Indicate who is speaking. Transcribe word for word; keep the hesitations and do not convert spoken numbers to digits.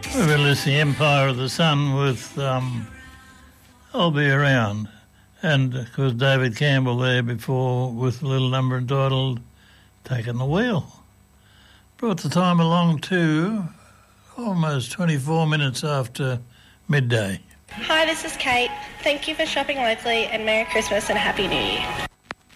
Speaker 1: We were listening to Empire of the Sun with um, I'll Be Around. And, of course, David Campbell there before with a little number entitled Taking the Wheel. Brought the time along to almost twenty-four minutes after midday.
Speaker 2: Hi, this is Kate. Thank you for shopping locally and Merry Christmas and a Happy New Year.